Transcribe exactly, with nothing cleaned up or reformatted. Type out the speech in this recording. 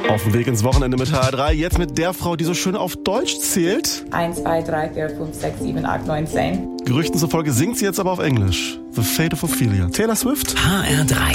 Auf dem Weg ins Wochenende mit H R drei. Jetzt mit der Frau, die so schön auf Deutsch zählt. eins, zwei, drei, vier, fünf, sechs, sieben, acht, neun, zehn. Gerüchten zufolge singt sie jetzt aber auf Englisch. The Fate of Ophelia. Taylor Swift. H R drei.